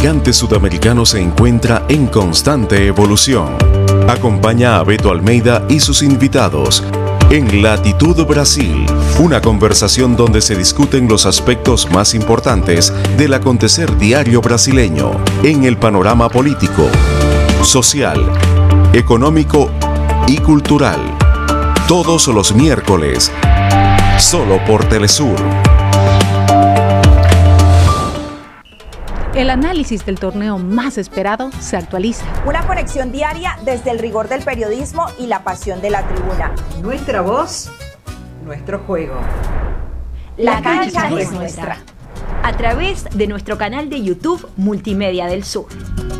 gigante sudamericano se encuentra en constante evolución. Acompaña a Beto Almeida y sus invitados en Latitud Brasil, una conversación donde se discuten los aspectos más importantes del acontecer diario brasileño en el panorama político, social, económico y cultural. Todos los miércoles, solo por Telesur. El análisis del torneo más esperado se actualiza. Una conexión diaria desde el rigor del periodismo y la pasión de la tribuna. Nuestra voz, nuestro juego. La cancha es nuestra. A través de nuestro canal de YouTube Multimedia del Sur.